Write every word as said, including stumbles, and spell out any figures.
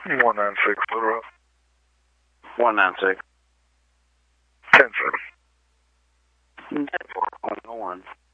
one nine six, Little Rock. one nine six. ten seven. ten four, one oh one.